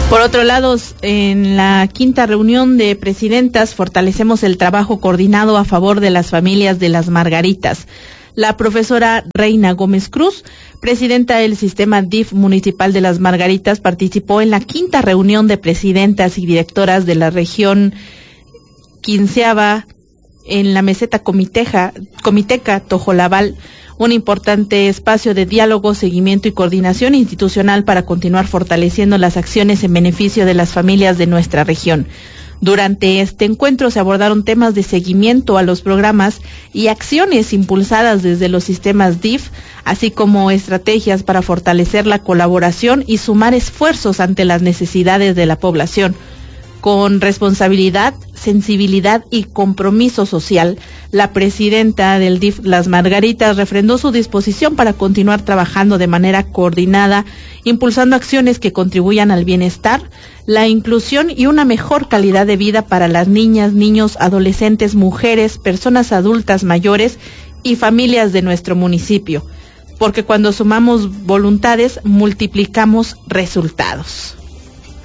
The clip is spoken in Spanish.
Por otro lado, en la quinta reunión de presidentas fortalecemos el trabajo coordinado a favor de las familias de Las Margaritas. La profesora Reina Gómez Cruz, presidenta del sistema DIF municipal de Las Margaritas, participó en la quinta reunión de presidentas y directoras de la región quinceava en la meseta Comiteca Tojolabal, un importante espacio de diálogo, seguimiento y coordinación institucional para continuar fortaleciendo las acciones en beneficio de las familias de nuestra región. Durante este encuentro se abordaron temas de seguimiento a los programas y acciones impulsadas desde los sistemas DIF, así como estrategias para fortalecer la colaboración y sumar esfuerzos ante las necesidades de la población. Con responsabilidad, sensibilidad y compromiso social, la presidenta del DIF Las Margaritas refrendó su disposición para continuar trabajando de manera coordinada, impulsando acciones que contribuyan al bienestar, la inclusión y una mejor calidad de vida para las niñas, niños, adolescentes, mujeres, personas adultas mayores y familias de nuestro municipio, porque cuando sumamos voluntades, multiplicamos resultados.